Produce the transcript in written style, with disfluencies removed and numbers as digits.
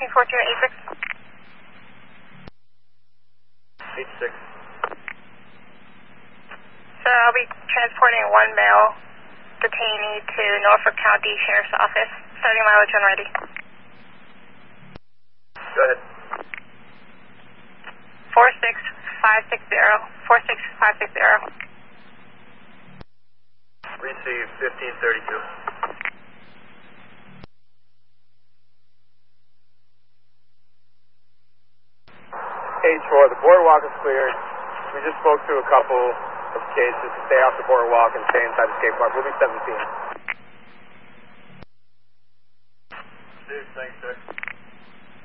1486. 86. Sir, I'll be transporting one male detainee to Norfolk County Sheriff's Office. Starting mileage when ready. Go ahead. 46560. 46560. Receive 1532. H4, the boardwalk is cleared. We just spoke to a couple of cases to stay off the boardwalk and stay inside the skate park. We'll be 17. Dude, thanks, sir.